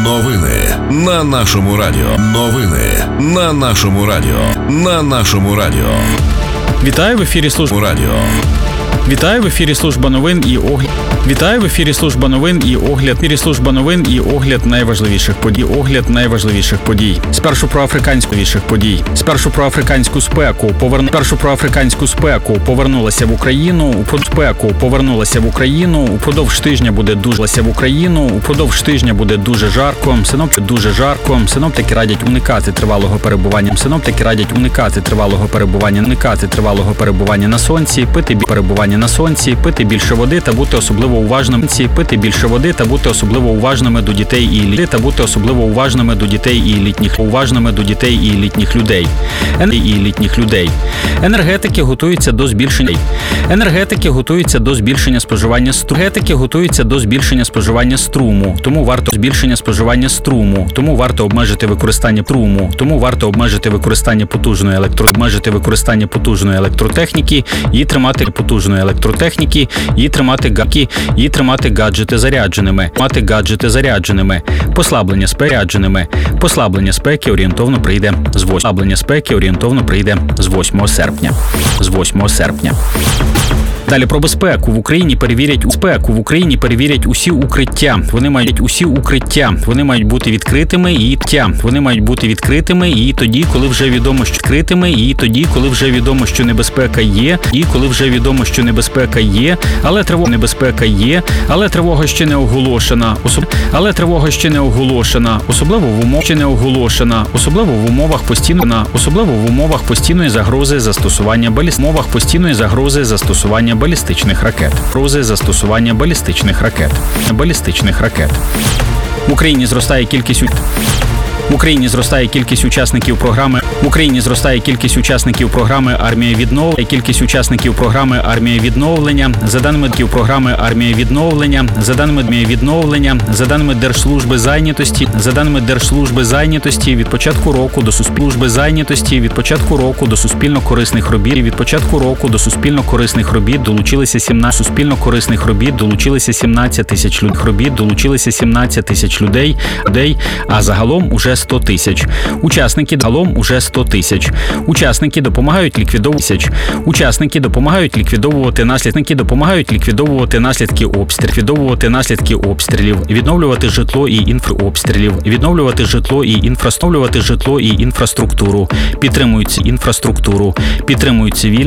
Новини на нашому радіо. Новини на нашому радіо. На нашому радіо. Вітаю в ефірі служба радіо. Вітаю в ефірі служба новин і огляд. Вітаю в ефірі служба новин і огляд. Ефірі служба новин і огляд найважливіших подій. Огляд найважливіших подій. Спершу про африканську спеку. Повернулася в Україну. Упродовж тижня буде дуже жарко. Синоптики радять уникати тривалого перебування на сонці, пити більше води та бути особливо уважними до дітей і літніх людей. Енергетики готуються до збільшення споживання струму. Тому варто обмежити використання потужної електротехніки і тримати гаджети зарядженими. Послаблення спеки орієнтовно прийде з 8 серпня. Далі про безпеку. В Україні перевірять усі укриття. Вони мають бути відкритими і тоді, коли вже відомо, що небезпека є, але тривога ще не оголошена. Особливо в умовах постійної загрози застосування балістичних ракет. В Україні зростає кількість учасників програми Армія відновлення. За даними Держслужби зайнятості, від початку року до суспільно-корисних робіт долучилися 17 тисяч людей, а загалом уже 100 тисяч. Учасники допомагають ліквідовувати наслідки обстрілів, відновлювати житло і інфраструктуру, підтримують цивільне